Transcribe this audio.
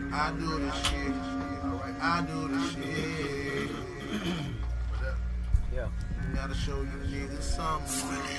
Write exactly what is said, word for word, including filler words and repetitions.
I do this shit. Alright, I do this shit. Yeah. Gotta show you niggas something.